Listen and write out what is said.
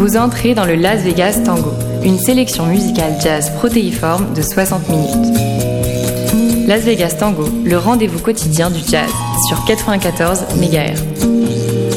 Vous entrez dans le Las Vegas Tango, une sélection musicale jazz protéiforme de 60 minutes. Las Vegas Tango, le rendez-vous quotidien du jazz sur 94 MHz.